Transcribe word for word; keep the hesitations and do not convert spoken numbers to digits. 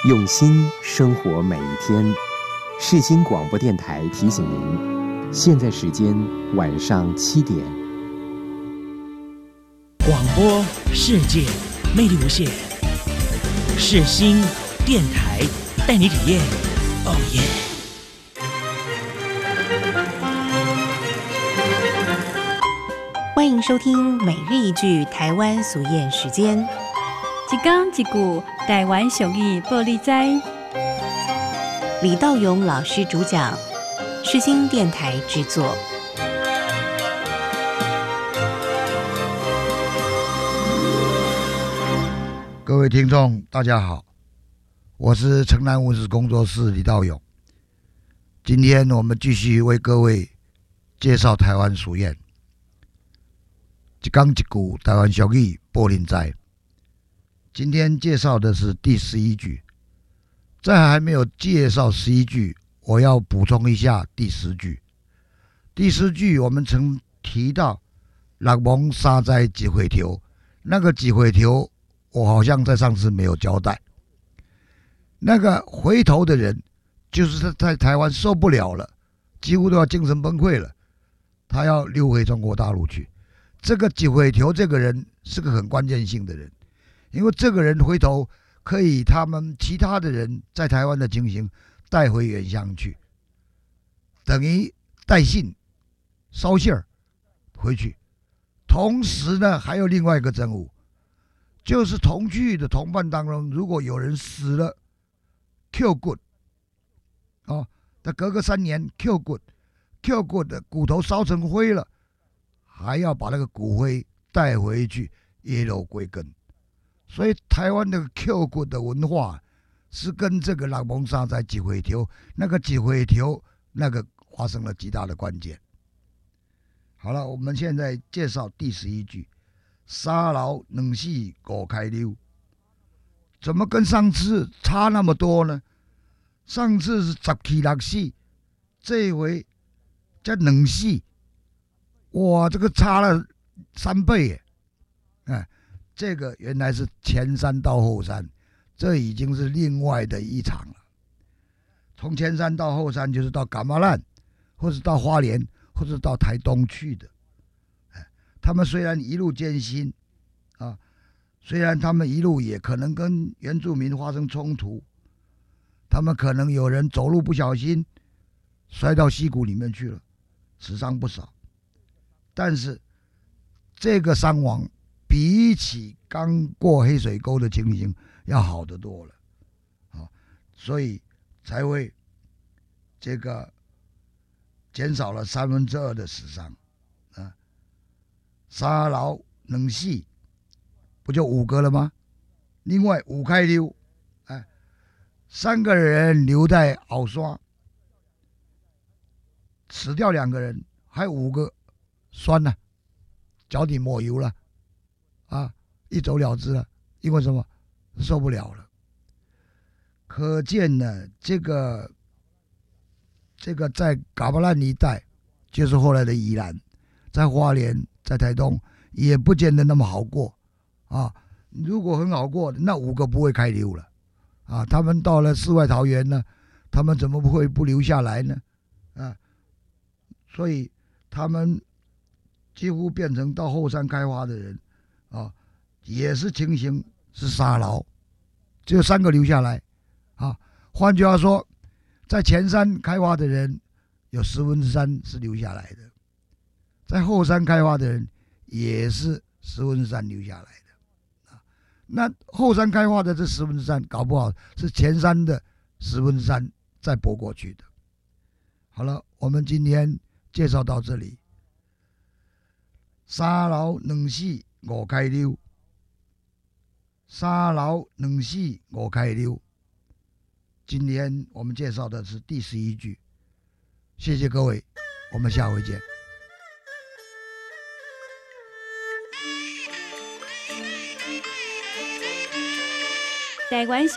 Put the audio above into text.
用心生活每一天。世新广播电台提醒您，现在时间晚上七点。 广播世界魅力无限，世新电台带你体验。哦耶！ 欢迎收听每日一句台湾俗谚时间。 一讲一句台湾俗语报你知。 李道勇老师主讲，世新电台制作。 各位听众大家好，我是城南文史工作室李道勇。今天我们继续为各位介绍台湾俗谚，一讲一句台湾俗语报您知。今天介绍的是第十一句，在还没有介绍十一句，我要补充一下第十句。第十句我们曾提到六蒙三灾一回头，那个几回头我好像在上次没有交代。那个回头的人，就是他在台湾受不了了，几乎都要精神崩溃了，他要溜回中国大陆去。这个几回头这个人是个很关键性的人，因为这个人回头可以他们其他的人在台湾的情形带回原乡去，等于带信捎信儿回去。同时呢，还有另外一个任务，就是同去的同伴当中，如果有人死了 ，Q 骨，哦，那隔个三年 Q 骨 ，Q 骨的骨头烧成灰了，还要把那个骨灰带回去叶落归根。所以台湾的 Q 骨的文化是跟这个六蒙三灾一回头，那个一回头那个发生了极大的关键。好了，我们现在介绍第十一句。三老两死五开溜，怎么跟上次差那么多呢？上次是十起六死，这回才两死，哇，这个差了三倍耶！哎，这个原来是前山到后山，这已经是另外的一场了。从前山到后山就是到噶玛兰，或是到花莲，或是到台东去的。他们虽然一路艰辛啊，虽然他们一路也可能跟原住民发生冲突，他们可能有人走路不小心摔到溪谷里面去了，死伤不少，但是这个伤亡比起刚过黑水沟的情形要好得多了啊，所以才会这个减少了三分之二的死伤。三老两死，不就五个了吗？另外五开溜，哎，三个人留在鳌山，死掉两个人，还有五个酸了，脚底抹油了，啊，一走了之了。因为什么？受不了了。可见呢，这个这个在噶玛兰一带，就是后来的宜兰，在花莲。在台东也不见得那么好过啊！如果很好过，那五个不会开溜了啊！他们到了世外桃源呢，他们怎么会不留下来呢？啊！所以他们几乎变成到后山开花的人啊，也是情形是杀牢，只有三个留下来啊。换句话说，在前山开花的人有十分之三是留下来的。在后山开花的人也是十分之三留下来的，啊，那后山开花的这十分之三，搞不好是前山的十分之三再拨过去的。好了，我们今天介绍到这里。三老两死五开溜，三老两死五开溜。今天我们介绍的是第十一句，谢谢各位，我们下回见。 台湾